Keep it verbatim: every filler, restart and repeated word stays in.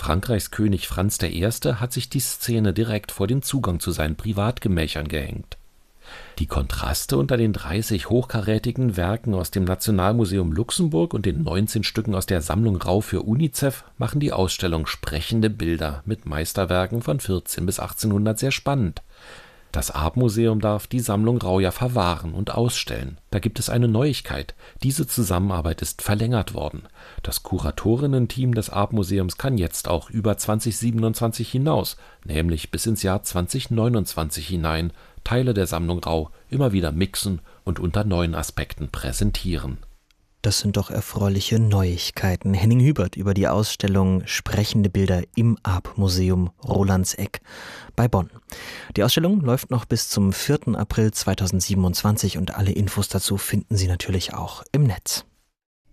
Frankreichs König Franz der Erste hat sich die Szene direkt vor den Zugang zu seinen Privatgemächern gehängt. Die Kontraste unter den dreißig hochkarätigen Werken aus dem Nationalmuseum Luxemburg und den neunzehn Stücken aus der Sammlung Rau für UNICEF machen die Ausstellung Sprechende Bilder mit Meisterwerken von vierzehn bis achtzehnhundert sehr spannend. Das Artmuseum darf die Sammlung Rau ja verwahren und ausstellen. Da gibt es eine Neuigkeit. Diese Zusammenarbeit ist verlängert worden. Das Kuratorinnen-Team des Artmuseums kann jetzt auch über zwanzig siebenundzwanzig hinaus, nämlich bis ins Jahr zwanzig neunundzwanzig hinein, Teile der Sammlung Rau immer wieder mixen und unter neuen Aspekten präsentieren. Das sind doch erfreuliche Neuigkeiten. Henning Hubert über die Ausstellung Sprechende Bilder im Arp-Museum Rolandseck bei Bonn. Die Ausstellung läuft noch bis zum vierten April zweitausendsiebenundzwanzig und alle Infos dazu finden Sie natürlich auch im Netz.